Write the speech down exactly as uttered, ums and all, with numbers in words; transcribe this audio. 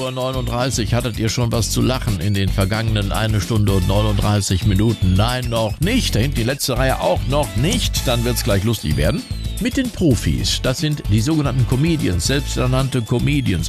Uhr neununddreißig. Hattet ihr schon was zu lachen in den vergangenen eine Stunde und neununddreißig Minuten? Nein, noch nicht. Da hinten die letzte Reihe auch noch nicht. Dann wird's gleich lustig werden. Mit den Profis. Das sind die sogenannten Comedians, selbsternannte Comedians.